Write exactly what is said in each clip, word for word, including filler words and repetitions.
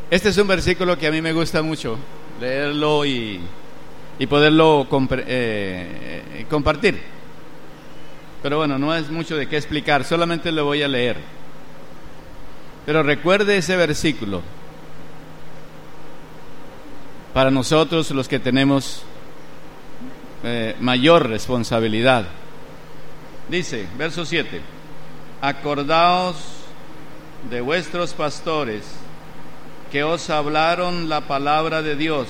Este es un versículo que a mí me gusta mucho leerlo y, y poderlo compre, eh, compartir. Pero bueno, no es mucho de qué explicar, solamente lo voy a leer. Pero recuerde ese versículo para nosotros los que tenemos eh, mayor responsabilidad. Dice, verso siete: acordaos de vuestros pastores que os hablaron la palabra de Dios.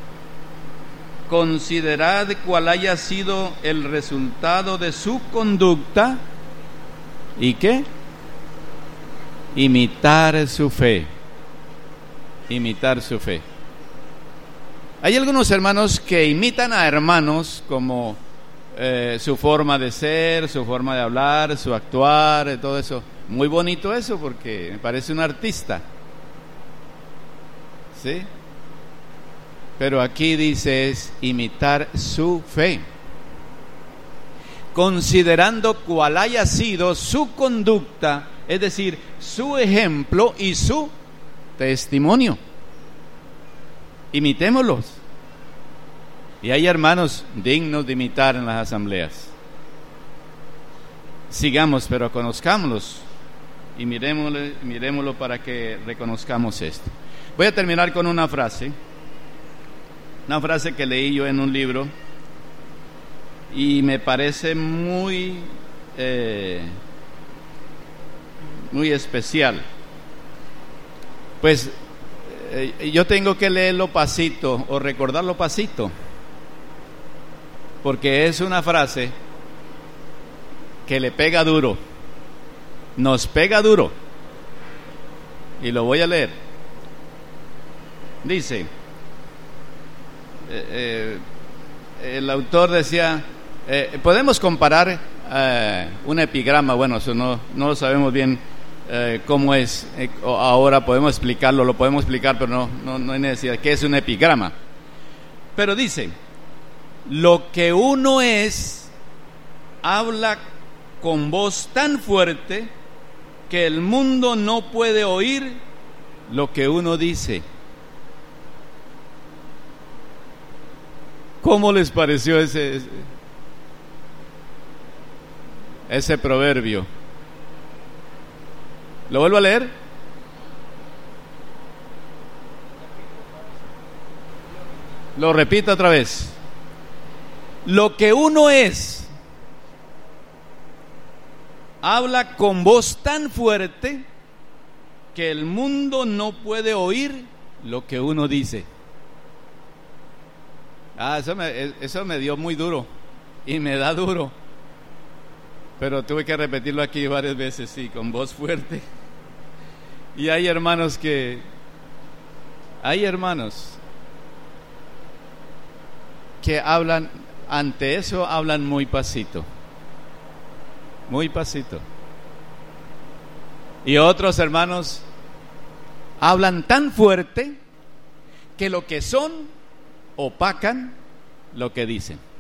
Considerad cuál haya sido el resultado de su conducta. ¿Y qué? Imitar su fe. Imitar su fe. Hay algunos hermanos que imitan a hermanos como eh, su forma de ser, su forma de hablar, su actuar, todo eso. Muy bonito eso, porque me parece un artista. ¿Sí? Pero aquí dice es imitar su fe, considerando cuál haya sido su conducta, es decir, su ejemplo y su testimonio. Imitémoslos. Y hay hermanos dignos de imitar en las asambleas. Sigamos, pero conozcámoslos y miremoslo, miremoslo para que reconozcamos esto. Voy a terminar con una frase. Una frase que leí yo en un libro y me parece muy, eh, muy especial. Pues eh, yo tengo que leerlo pasito o recordarlo pasito, porque es una frase que le pega duro, nos pega duro, y lo voy a leer. Dice, Eh, eh, el autor decía, eh, podemos comparar eh, un epigrama, bueno, eso no, no lo sabemos bien eh, cómo es, eh, ahora podemos explicarlo, lo podemos explicar, pero no, no, no hay necesidad. ¿Qué es un epigrama? Pero dice, lo que uno es, habla con voz tan fuerte que el mundo no puede oír lo que uno dice. ¿Cómo les pareció ese, ese, ese proverbio? ¿Lo vuelvo a leer? Lo repito otra vez. Lo que uno es, habla con voz tan fuerte que el mundo no puede oír lo que uno dice. Ah, eso me, eso me dio muy duro y me da duro, pero tuve que repetirlo aquí varias veces, sí, con voz fuerte. Y hay hermanos que, hay hermanos que hablan, ante eso hablan muy pasito, muy pasito. Y otros hermanos hablan tan fuerte que lo que son opacan lo que dicen.